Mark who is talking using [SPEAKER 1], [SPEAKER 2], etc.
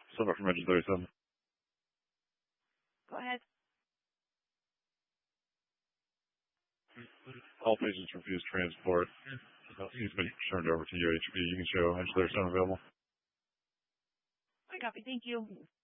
[SPEAKER 1] Summit from Engine 37.
[SPEAKER 2] Go ahead.
[SPEAKER 1] All patients refuse transport. He's been turned over to UHB. You can show Engine 37 available.
[SPEAKER 2] I copy. Thank you.